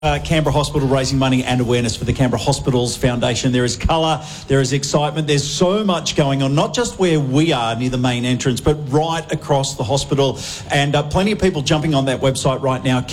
Canberra Hospital raising money and awareness for the Canberra Hospitals Foundation. There is colour, there is excitement, there's so much going on, not just where we are near the main entrance, but right across the hospital. And plenty of people jumping on that website right now,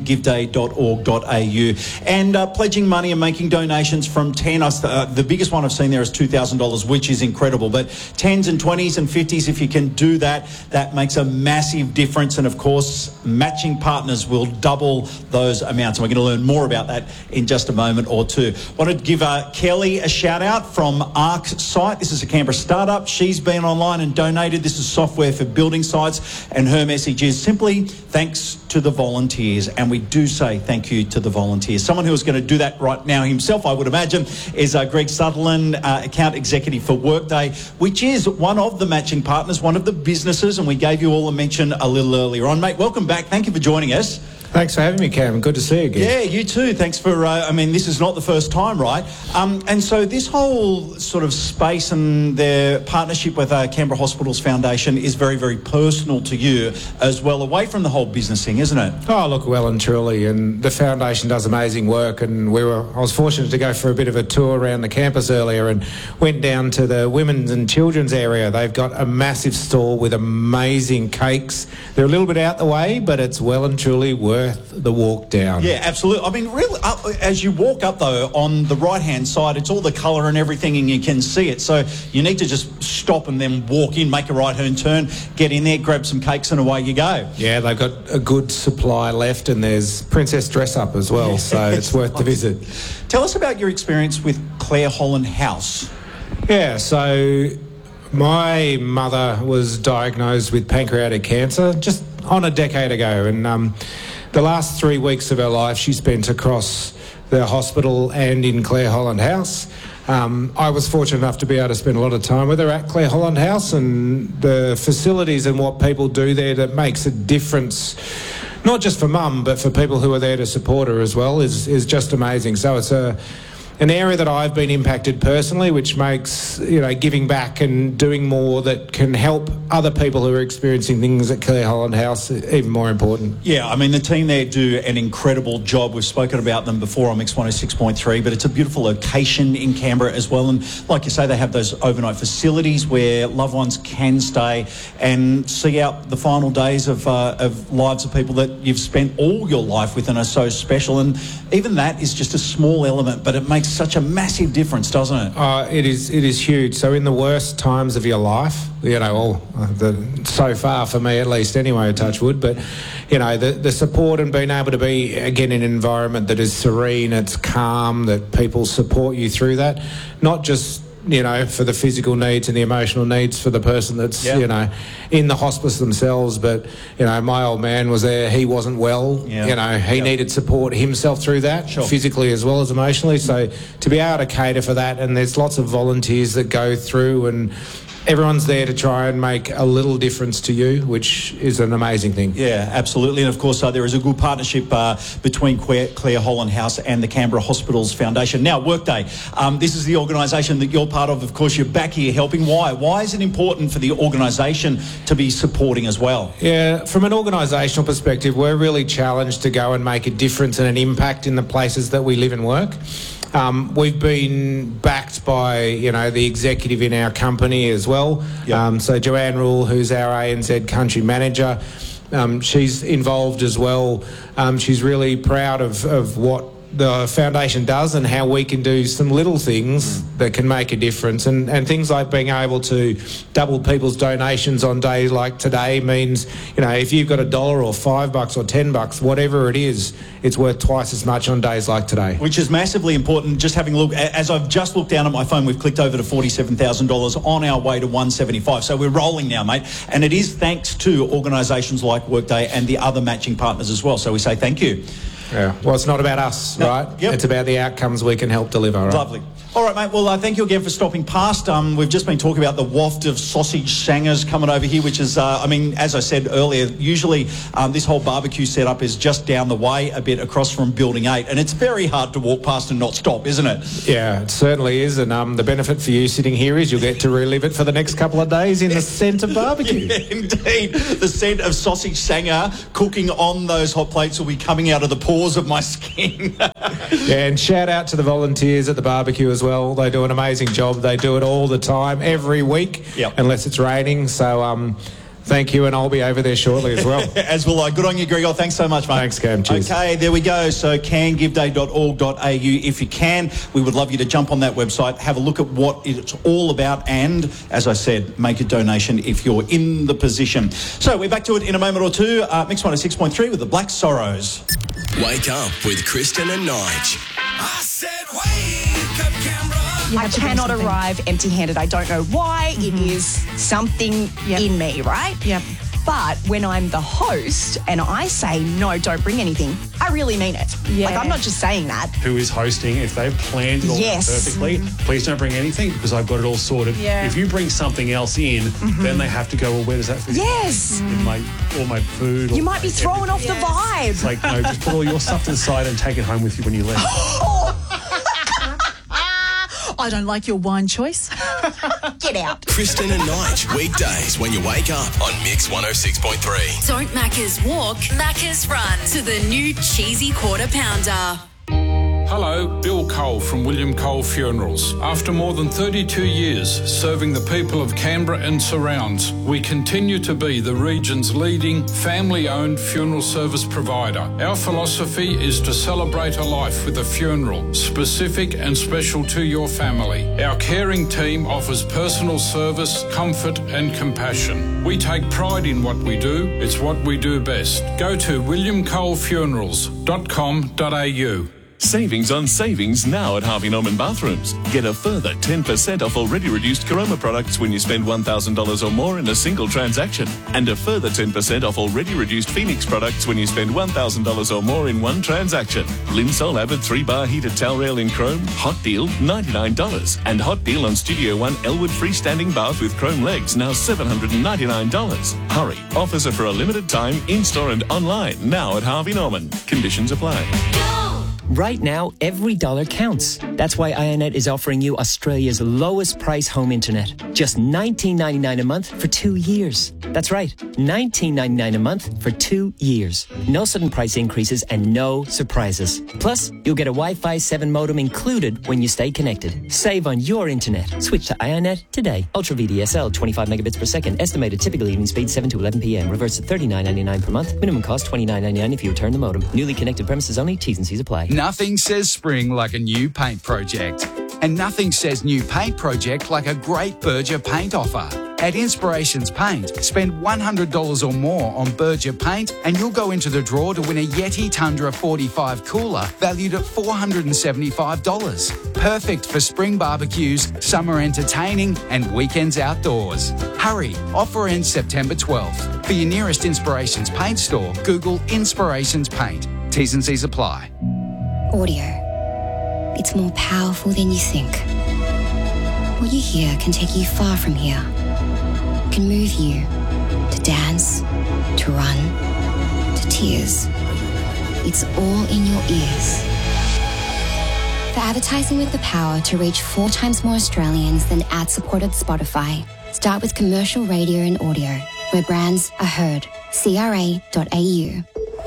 cangiveday.org.au, and pledging money and making donations from 10. The biggest one I've seen there is $2,000, which is incredible. But 10s and 20s and 50s, if you can do that, that makes a massive difference. And of course, matching partners will double those amounts. And we're going to learn more about that in just a moment or two. Wanted to give Kelly a shout out from ArcSite. This is a Canberra startup. She's been online and donated. This is software for building sites, and her message is simply thanks to the volunteers. And we do say thank you to the volunteers. Someone who is going to do that right now himself, I would imagine, is Greg Sutherland, account executive for Workday, which is one of the matching partners, one of the businesses, and we gave you all a mention a little earlier on. Mate, welcome back. Thank you for joining us. Thanks for having me, Cam. Good to see you again. Yeah, you too. Thanks for, this is not the first time, right? And so this whole sort of space and their partnership with Canberra Hospitals Foundation is very, very personal to you as well, away from the whole business thing, isn't it? Oh, look, well and truly. And the foundation does amazing work. And I was fortunate to go for a bit of a tour around the campus earlier and went down to the women's and children's area. They've got a massive stall with amazing cakes. They're a little bit out the way, but it's well and truly worth the walk down. Yeah, absolutely. I mean, really, as you walk up, though, on the right-hand side, it's all the colour and everything, and you can see it. So you need to just stop and then walk in, make a right-hand turn, get in there, grab some cakes, and away you go. Yeah, they've got a good supply left, and there's princess dress-up as well, so it's worth the visit. Tell us about your experience with Claire Holland House. Yeah, so my mother was diagnosed with pancreatic cancer just on a decade ago, and the last 3 weeks of her life she spent across the hospital and in Claire Holland House. I was fortunate enough to be able to spend a lot of time with her at Claire Holland House, and the facilities and what people do there that makes a difference, not just for mum, but for people who are there to support her as well, is just amazing. So it's an area that I've been impacted personally, which makes, giving back and doing more that can help other people who are experiencing things at Claire Holland House even more important. Yeah, I mean, the team there do an incredible job. We've spoken about them before on Mix 106.3, but it's a beautiful location in Canberra as well. And like you say, they have those overnight facilities where loved ones can stay and see out the final days of lives of people that you've spent all your life with and are so special. And even that is just a small element, but it makes such a massive difference, doesn't it? It is huge. So in the worst times of your life, so far for me at least anyway, touch wood, but the support and being able to be again in an environment that is serene, it's calm, that people support you through that, not just for the physical needs and the emotional needs for the person that's, in the hospice themselves. But, my old man was there. He wasn't well. He needed support himself through that, physically as well as emotionally. So to be able to cater for that, and there's lots of volunteers that go through, and everyone's there to try and make a little difference to you, which is an amazing thing. Yeah, absolutely. And of course, there is a good partnership between Claire Holland House and the Canberra Hospitals Foundation. Now, Workday, this is the organisation that you're part of. Of course, you're back here helping. Why? Why is it important for the organisation to be supporting as well? Yeah, from an organisational perspective, we're really challenged to go and make a difference and an impact in the places that we live and work. We've been backed by, the executive in our company as well. Yep. So Joanne Rule, who's our ANZ country manager, she's involved as well. She's really proud of what the foundation does and how we can do some little things that can make a difference, and things like being able to double people's donations on days like today means, if you've got $1 or $5 or $10, whatever it is, it's worth twice as much on days like today. Which is massively important. Just having a look, as I've just looked down at my phone, we've clicked over to $47,000 on our way to 175. So we're rolling now, mate. And it is thanks to organisations like Workday and the other matching partners as well. So we say thank you. Yeah. Well, it's not about us, right? Yep. It's about the outcomes we can help deliver. Right? Lovely. All right, mate. Well, thank you again for stopping past. We've just been talking about the waft of sausage sangers coming over here, which is, as I said earlier, usually this whole barbecue setup is just down the way a bit across from Building 8, and it's very hard to walk past and not stop, isn't it? Yeah, it certainly is, and the benefit for you sitting here is you'll get to relive it for the next couple of days in the scent of barbecue. Yeah, indeed. The scent of sausage sanger cooking on those hot plates will be coming out of the port pores of my skin. Yeah, and shout out to the volunteers at the barbecue as well. They do an amazing job. They do it all the time, every week, unless it's raining. So thank you, and I'll be over there shortly as well. As will I. Good on you, Gregor. Thanks so much, mate. Thanks, Cam. Cheers. Okay, there we go. So cangiveday.org.au. If you can, we would love you to jump on that website, have a look at what it's all about, and, as I said, make a donation if you're in the position. So we're back to it in a moment or two. Mix 106.3 with the Black Sorrows. Wake up with Kristen and Nige. I said wake up, Canberra. I cannot arrive empty-handed. I don't know why. It is something in me, right? Yep. But when I'm the host and I say, no, don't bring anything, I really mean it. Yeah. Like, I'm not just saying that. Who is hosting, if they've planned it all perfectly, please don't bring anything because I've got it all sorted. Yeah. If you bring something else in, then they have to go, well, where does that fit? Yes. In all my food. You might be throwing off the vibe. It's like, no, just put all your stuff to the side and take it home with you when you leave. I don't like your wine choice. Get out. Kristen and Nige, weekdays when you wake up on Mix 106.3. Don't Maccas walk, Maccas run to the new cheesy quarter pounder. Hello, Bill Cole from William Cole Funerals. After more than 32 years serving the people of Canberra and surrounds, we continue to be the region's leading family-owned funeral service provider. Our philosophy is to celebrate a life with a funeral, specific and special to your family. Our caring team offers personal service, comfort and compassion. We take pride in what we do. It's what we do best. Go to williamcolefunerals.com.au. Savings on savings now at Harvey Norman Bathrooms. Get a further 10% off already reduced Caroma products when you spend $1,000 or more in a single transaction. And a further 10% off already reduced Phoenix products when you spend $1,000 or more in one transaction. Linsol Avid 3-bar heated towel rail in chrome, hot deal, $99. And hot deal on Studio One Elwood freestanding bath with chrome legs, now $799. Hurry, offers are for a limited time, in-store and online, now at Harvey Norman. Conditions apply. Right now, every dollar counts. That's why Ionet is offering you Australia's lowest price home internet. Just $19.99 a month for 2 years. That's right, $19.99 a month for 2 years. No sudden price increases and no surprises. Plus, you'll get a Wi-Fi 7 modem included when you stay connected. Save on your internet. Switch to Ionet today. Ultra VDSL, 25 megabits per second. Estimated typical evening speed 7 to 11 p.m. Reverse at $39.99 per month. Minimum cost $29.99 if you return the modem. Newly connected premises only. T's and C's apply. Nothing says spring like a new paint project. And nothing says new paint project like a great Berger paint offer. At Inspirations Paint, spend $100 or more on Berger paint and you'll go into the draw to win a Yeti Tundra 45 cooler valued at $475. Perfect for spring barbecues, summer entertaining and weekends outdoors. Hurry, offer ends September 12th. For your nearest Inspirations Paint store, Google Inspirations Paint. T's and C's apply. Audio. It's more powerful than you think. What you hear can take you far from here. Can move you to dance, to run, to tears. It's all in your ears. For advertising with the power to reach 4 times more Australians than ad-supported Spotify, start with commercial radio and audio, where brands are heard. CRA.au.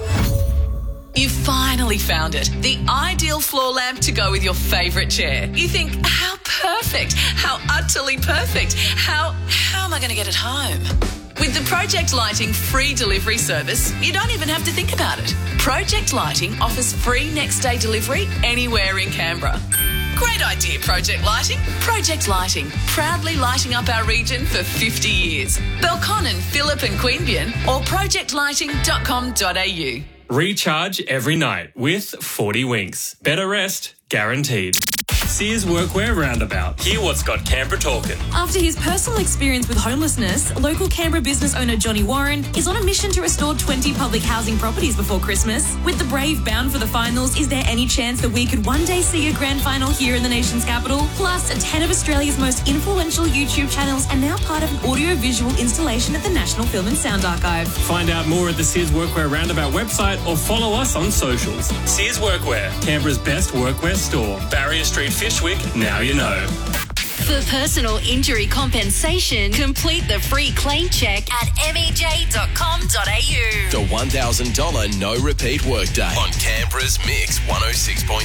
You finally found it. The ideal floor lamp to go with your favourite chair. You think, how perfect, how utterly perfect, how am I going to get it home? With the Project Lighting free delivery service, you don't even have to think about it. Project Lighting offers free next day delivery anywhere in Canberra. Great idea, Project Lighting. Project Lighting, proudly lighting up our region for 50 years. Belconnen, Phillip and Queanbeyan or projectlighting.com.au. Recharge every night with 40 Winks. Better rest, guaranteed. Sears Workwear Roundabout. Hear what's got Canberra talking. After his personal experience with homelessness, local Canberra business owner Johnny Warren is on a mission to restore 20 public housing properties before Christmas. With the Brave bound for the finals, is there any chance that we could one day see a grand final here in the nation's capital? Plus, 10 of Australia's most influential YouTube channels are now part of an audio-visual installation at the National Film and Sound Archive. Find out more at the Sears Workwear Roundabout website or follow us on socials. Sears Workwear, Canberra's best workwear store. Barrier Street, Fishwick, now you know. For personal injury compensation, complete the free claim check at mej.com.au. The $1,000 no repeat workday on Canberra's Mix 106.9.